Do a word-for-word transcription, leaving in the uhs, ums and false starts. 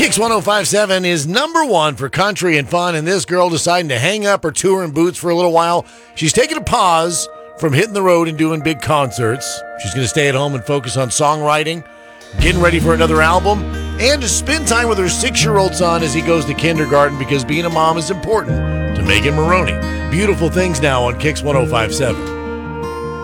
Kicks one oh five point seven is number one for country and fun, and this girl deciding to hang up her touring boots for a little while. She's taking a pause from hitting the road and doing big concerts. She's going to stay at home and focus on songwriting, getting ready for another album, and to spend time with her six-year-old son as he goes to kindergarten, because being a mom is important to Megan Moroney. Beautiful things now on Kicks one oh five point seven.